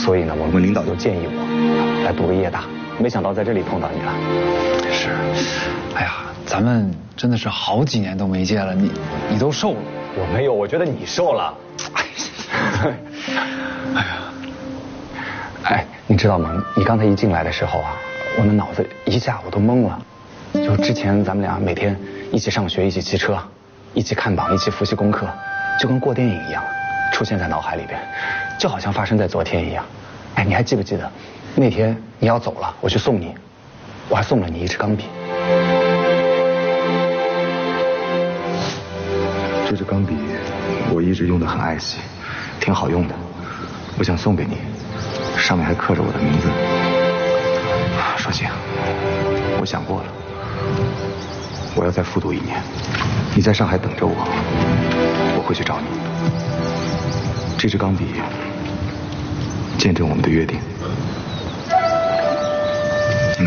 所以呢，我们领导就建议我来读个夜大，没想到在这里碰到你了。 是，哎呀，咱们真的是好几年都没见了，你都瘦了。 我没有，我觉得你瘦了。 哎呀， 哎，你知道吗？你刚才一进来的时候啊，我的脑子一下我都懵了。就之前咱们俩每天一起上学，一起骑车，一起看榜，一起复习功课，就跟过电影一样，出现在脑海里边，就好像发生在昨天一样。哎，你还记不记得那天你要走了，我去送你，我还送了你一支钢笔。这支钢笔我一直用得很爱惜，挺好用的，我想送给你，上面还刻着我的名字。说行，我想过了，我要再复读1年，你在上海等着我，我会去找你。这支钢笔见证我们的约定。